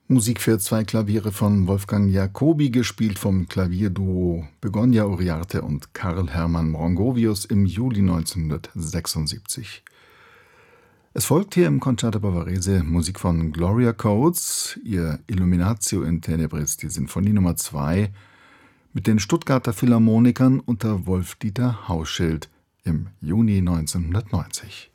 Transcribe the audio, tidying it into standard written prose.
Musik für zwei Klaviere von Wolfgang Jacobi, gespielt vom Klavierduo Begonia Uriarte und Karl Hermann Mrongovius im Juli 1976. Es folgt hier im Concerto Bavarese Musik von Gloria Coates, ihr Illuminatio in Tenebris, die Sinfonie Nummer 2, mit den Stuttgarter Philharmonikern unter Wolf-Dieter Hauschild im Juni 1990.